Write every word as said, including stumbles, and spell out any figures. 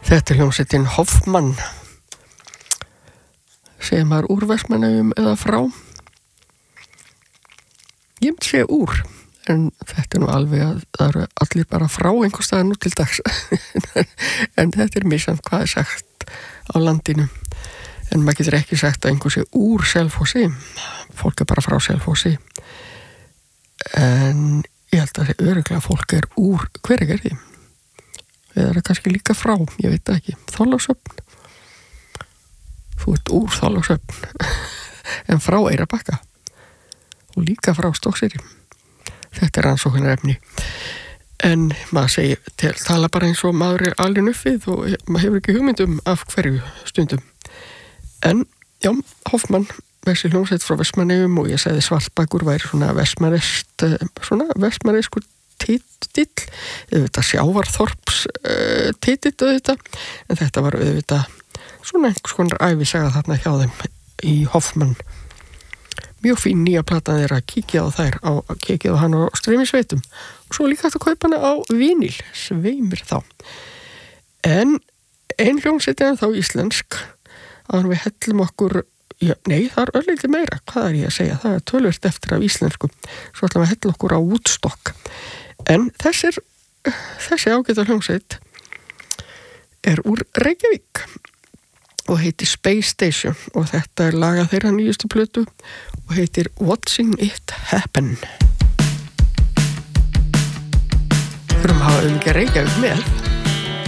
Þetta er hljómsveitin Hoffmann, segir maður úr Vestmannaeyjum eða frá. Ég myndi segja úr, en þetta er nú alveg að það eru allir bara frá einhver staðar nú til dags. En þetta er misjant hvað er sagt á landinu. En maður getur ekki sagt að einhver sé úr Selfossi. Fólk er bara frá Selfossi. En ég held að það sé örugglega fólk er úr Hveragerði. Eða er það kannski líka frá, ég veit það ekki. Þorlákshöfn. Þú ert úr Þorlákshöfn. En frá Eyrarbakka. Og líka frá Stokkseyri. Þetta er rannsóknarefni. En maður segir, til, tala bara eins og maður er alveg uppið og maður hefur ekki hugmyndum af hverju stundum. En, já, Hoffmann, þessi hljómsveit frá Vestmannaeyjum og ég sagði Svartbakur væri svona vestmanneist, svona vestmanneiskur titill, auðvitað Sjávarþorps uh, titill auðvitað, en þetta var auðvitað svona einhvers konar ævisaga þarna hjá þeim í Hoffmann. Mjög fín nýja platan þeirra, kíkja á þær, á, kíkja á hann á streymisveitum og svo líka hægt að kaupa hana á vínil, sveimir þá. En ein hljómsveit er þá íslensk, að við hellum okkur, já, nei, það er örlítið meira, hvað er ég að segja, það er tölvört eftir af íslensku, svo ætlum við að hella okkur á Woodstock. En þessir, þessi ágæta hljómsveit er úr Reykjavík og heitir Space Station og þetta er lagað þeirra nýjustu plötu og heitir Watching It Happen. Við erum að hafa um ekki Reykjavík með.